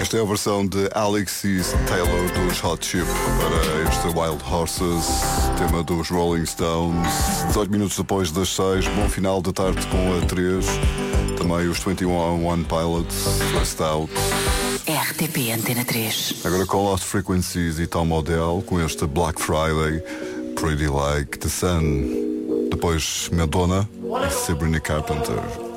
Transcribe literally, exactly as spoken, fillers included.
Esta é a versão de Alexis Taylor dos Hot Chip para este Wild Horses, tema dos Rolling Stones. dezoito minutos depois das seis, bom final da tarde com a três. Também os vinte e um Pilots, Last Out. R T P Antena três. Agora com Lost Frequencies e Tom Odell com este Black Friday, Pretty Like the Sun. Depois Madonna e Sabrina Carpenter.